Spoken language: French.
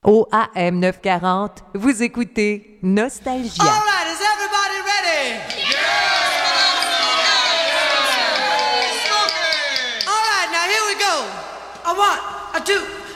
Au AM 940, vous écoutez Nostalgia. All right, is everybody ready? All right, now here we go. A one, a two.